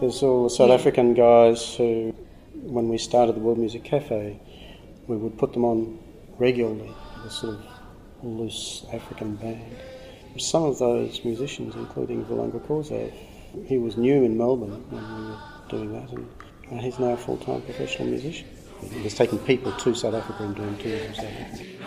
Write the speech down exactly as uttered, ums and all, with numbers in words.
There's all the South yeah. African guys who, when we started the World Music Cafe, we would put them on regularly, the sort of loose African band. Some of those musicians, including Vulanga Korsav, he was new in Melbourne when we were doing that, and he's now a full-time professional musician. He was taking people to South Africa and doing tours in South Africa.